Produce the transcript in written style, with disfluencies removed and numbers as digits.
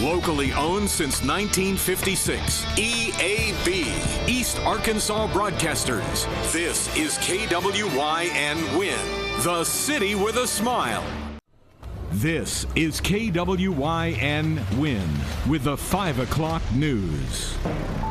Locally owned since 1956. EAB, East Arkansas Broadcasters. This is KWYN Win, the city with a smile. This is KWYN Win with the 5 o'clock news.